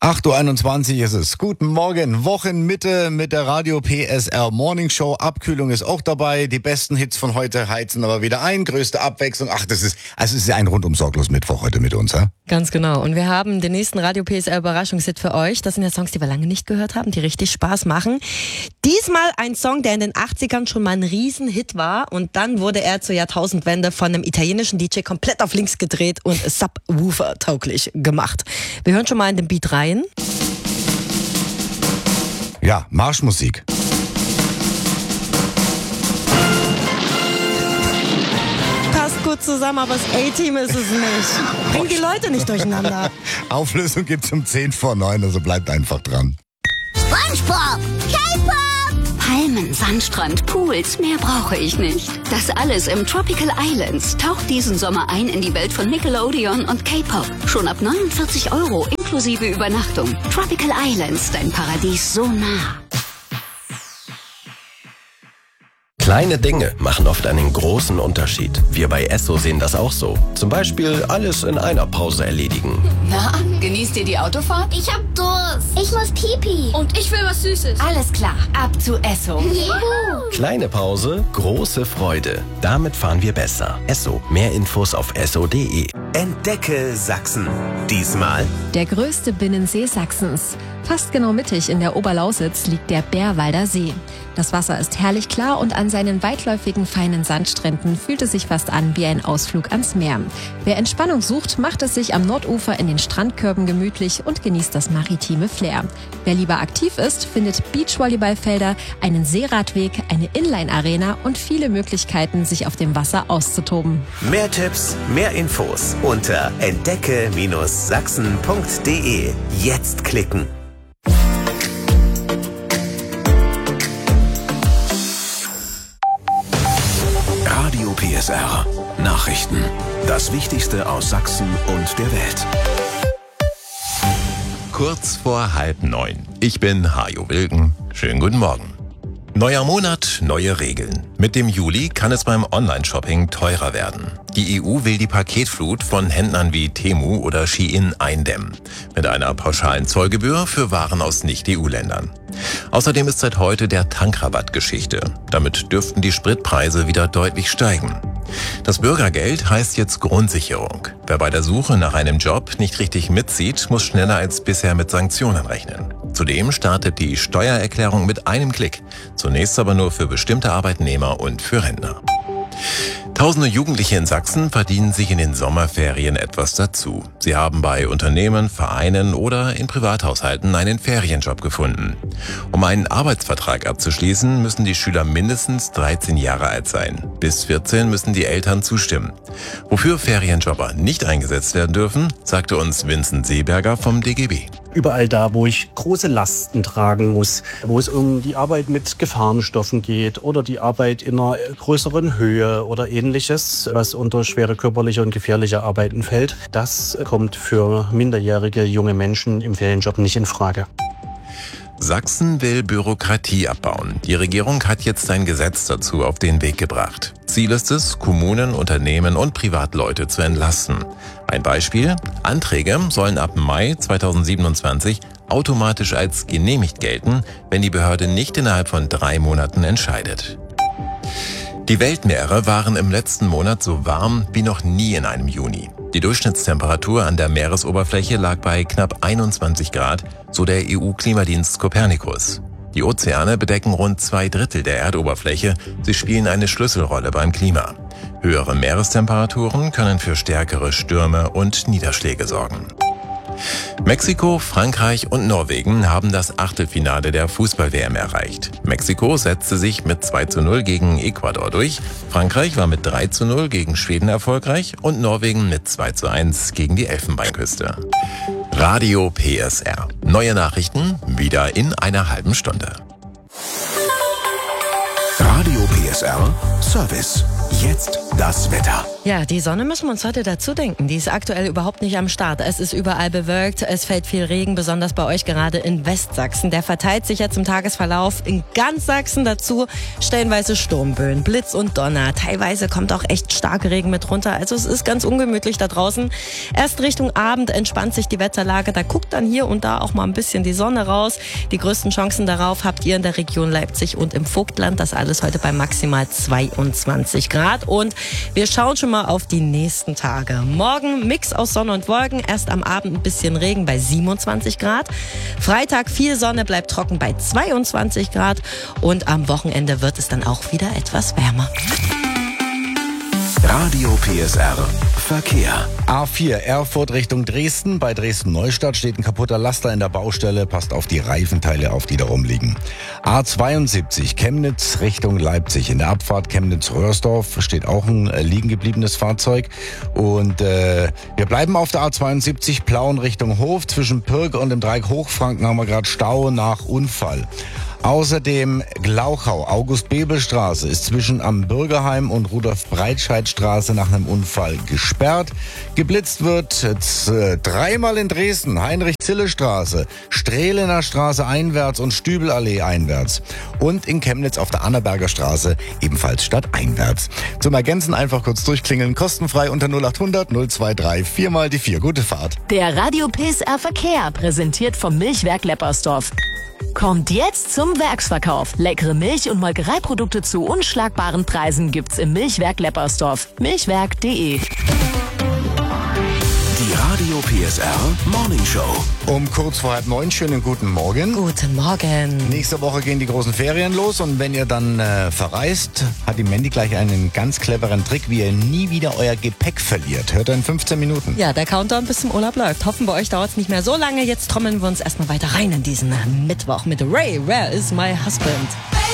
8.21 Uhr ist es. Guten Morgen, Wochenmitte mit der Radio PSR Morning Show. Abkühlung ist auch dabei. Die besten Hits von heute heizen aber wieder ein. Größte Abwechslung. Es ist ja ein rundum sorglos Mittwoch heute mit uns, ja? Ganz genau. Und wir haben den nächsten Radio PSR Überraschungshit für euch. Das sind ja Songs, die wir lange nicht gehört haben, die richtig Spaß machen. Diesmal ein Song, der in den 80ern schon mal ein Riesenhit war. Und dann wurde er zur Jahrtausendwende von einem italienischen DJ komplett auf links gedreht und Subwoofer tauglich gemacht. Wir hören schon mal in den Beat rein. Ja, Marschmusik. Passt gut zusammen, aber das A-Team ist es nicht. Bringt die Leute nicht durcheinander. Auflösung gibt's um 8:50, also bleibt einfach dran. SpongeBob, K-Pop, Palmen, Sandstrand, Pools, mehr brauche ich nicht. Das alles im Tropical Islands. Taucht diesen Sommer ein in die Welt von Nickelodeon und K-Pop. Schon ab 49 € inklusive Übernachtung. Tropical Islands, dein Paradies so nah. Kleine Dinge machen oft einen großen Unterschied. Wir bei Esso sehen das auch so. Zum Beispiel alles in einer Pause erledigen. Na, genießt ihr die Autofahrt? ich hab Durst. Ich muss Pipi. Und ich will was Süßes. Alles klar, ab zu Esso. Juhu. Kleine Pause, große Freude. Damit fahren wir besser. Esso. Mehr Infos auf esso.de. Entdecke Sachsen. Diesmal Der größte Binnensee Sachsens. Fast genau mittig in der Oberlausitz liegt der Bärwalder See. Das Wasser ist herrlich klar und an seinen weitläufigen, feinen Sandstränden fühlt es sich fast an wie ein Ausflug ans Meer. Wer Entspannung sucht, macht es sich am Nordufer in den Strandkörben gemütlich und genießt das maritime Flair. Wer lieber aktiv ist, findet Beachvolleyballfelder, einen Seeradweg, eine Inline-Arena und viele Möglichkeiten, sich auf dem Wasser auszutoben. mehr Tipps, mehr Infos unter entdecke-sachsen.de. Jetzt klicken. Radio PSR. Nachrichten. Das Wichtigste aus Sachsen und der Welt. Kurz vor 8:30. Ich bin Hajo Wilken. Schönen guten Morgen. Neuer Monat, neue Regeln. Mit dem Juli kann es beim Online-Shopping teurer werden. Die EU will die Paketflut von Händlern wie Temu oder Shein eindämmen. Mit einer pauschalen Zollgebühr für Waren aus Nicht-EU-Ländern. Außerdem ist seit heute der Tankrabatt Geschichte. Damit dürften die Spritpreise wieder deutlich steigen. Das Bürgergeld heißt jetzt Grundsicherung. Wer bei der Suche nach einem Job nicht richtig mitzieht, muss schneller als bisher mit Sanktionen rechnen. Zudem startet die Steuererklärung mit einem Klick. Zunächst aber nur für bestimmte Arbeitnehmer und für Rentner. Tausende Jugendliche in Sachsen verdienen sich in den Sommerferien etwas dazu. Sie haben bei Unternehmen, Vereinen oder in Privathaushalten einen Ferienjob gefunden. Um einen Arbeitsvertrag abzuschließen, müssen die Schüler mindestens 13 Jahre alt sein. Bis 14 müssen die Eltern zustimmen. Wofür Ferienjobber nicht eingesetzt werden dürfen, sagte uns Vincent Seeberger vom DGB. Überall da, wo ich große Lasten tragen muss, wo es um die Arbeit mit Gefahrenstoffen geht oder die Arbeit in einer größeren Höhe oder ähnliches, was unter schwere körperliche und gefährliche Arbeiten fällt, das kommt für minderjährige junge Menschen im Ferienjob nicht in Frage. Sachsen will Bürokratie abbauen. Die Regierung hat jetzt ein Gesetz dazu auf den Weg gebracht. Ziel ist es, Kommunen, Unternehmen und Privatleute zu entlasten. Ein Beispiel: Anträge sollen ab Mai 2027 automatisch als genehmigt gelten, wenn die Behörde nicht innerhalb von 3 Monaten entscheidet. Die Weltmeere waren im letzten Monat so warm wie noch nie in einem Juni. Die Durchschnittstemperatur an der Meeresoberfläche lag bei knapp 21 Grad, so der EU-Klimadienst Copernicus. Die Ozeane bedecken rund 2/3 der Erdoberfläche. Sie spielen eine Schlüsselrolle beim Klima. Höhere Meerestemperaturen können für stärkere Stürme und Niederschläge sorgen. Mexiko, Frankreich und Norwegen haben das Achtelfinale der Fußball-WM erreicht. Mexiko setzte sich mit 2:0 gegen Ecuador durch, Frankreich war mit 3:0 gegen Schweden erfolgreich und Norwegen mit 2:1 gegen die Elfenbeinküste. Radio PSR. Neue Nachrichten wieder in einer halben Stunde. Radio PSR Service. Jetzt das Wetter. Ja, die Sonne müssen wir uns heute dazu denken. Die ist aktuell überhaupt nicht am Start. Es ist überall bewölkt, es fällt viel Regen, besonders bei euch gerade in Westsachsen. Der verteilt sich jetzt im Tagesverlauf in ganz Sachsen dazu. Stellenweise Sturmböen, Blitz und Donner. Teilweise kommt auch echt starker Regen mit runter. Also es ist ganz ungemütlich da draußen. Erst Richtung Abend entspannt sich die Wetterlage. Da guckt dann hier und da auch mal ein bisschen die Sonne raus. Die größten Chancen darauf habt ihr in der Region Leipzig und im Vogtland. Das alles heute bei maximal 22 Grad. Und wir schauen schon mal auf die nächsten Tage. Morgen Mix aus Sonne und Wolken. Erst am Abend ein bisschen Regen bei 27 Grad. Freitag viel Sonne, bleibt trocken bei 22 Grad. Und am Wochenende wird es dann auch wieder etwas wärmer. Radio PSR Verkehr. A4 Erfurt Richtung Dresden. Bei Dresden-Neustadt steht ein kaputter Laster in der Baustelle. Passt auf die Reifenteile auf, die da rumliegen. A72 Chemnitz Richtung Leipzig. In der Abfahrt Chemnitz-Röhrsdorf steht auch ein liegen gebliebenes Fahrzeug. Und wir bleiben auf der A72 Plauen Richtung Hof. Zwischen Pirke und dem Dreieck Hochfranken haben wir gerade Stau nach Unfall. Außerdem Glauchau, August-Bebel-Straße ist zwischen am Bürgerheim und Rudolf-Breitscheid-Straße nach einem Unfall gesperrt. Geblitzt wird jetzt dreimal in Dresden, Heinrich-Zille-Straße, Strehlener Straße einwärts und Stübelallee einwärts. Und in Chemnitz auf der Annaberger Straße ebenfalls stadteinwärts. Zum Ergänzen einfach kurz durchklingeln, kostenfrei unter 0800 023 4 mal die 4. Gute Fahrt. Der Radio PSR Verkehr, präsentiert vom Milchwerk Leppersdorf. Kommt jetzt zum Werksverkauf. Leckere Milch- und Molkereiprodukte zu unschlagbaren Preisen gibt's im Milchwerk Leppersdorf. Milchwerk.de. Die Radio PSR Morning Show. Um kurz vor 8:30, schönen guten Morgen. Guten Morgen. Nächste Woche gehen die großen Ferien los und wenn ihr dann verreist, hat die Mandy gleich einen ganz cleveren Trick, wie ihr nie wieder euer Gepäck verliert. Hört ihr in 15 Minuten. Ja, der Countdown bis zum Urlaub läuft. Hoffen bei euch dauert es nicht mehr so lange. Jetzt trommeln wir uns erstmal weiter rein in diesen Mittwoch mit Ray, Where is my husband?